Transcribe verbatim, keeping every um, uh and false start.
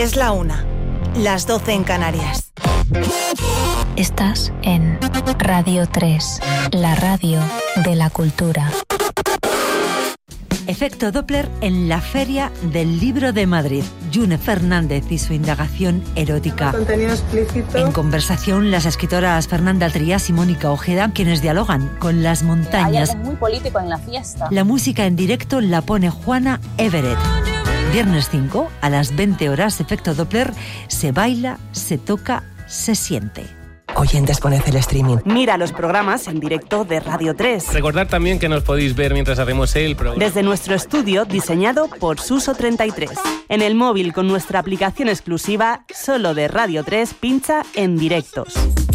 Es la una, las doce en Canarias. Estás en Radio tres, la radio de la cultura. Efecto Doppler en la Feria del Libro de Madrid. June Fernández y su indagación erótica. Contenido explícito. En conversación, las escritoras Fernanda Trías y Mónica Ojeda, quienes dialogan con las montañas. Hay algo muy político en la fiesta. La música en directo la pone Juana Everett. Viernes cinco, a las veinte horas, Efecto Doppler, se baila, se toca, se siente. Oyentes, poned el streaming. Mira los programas en directo de Radio tres. Recordad también que nos podéis ver mientras hacemos el programa. Desde nuestro estudio diseñado por Suso treinta y tres. En el móvil con nuestra aplicación exclusiva, solo de Radio tres, pincha en directos.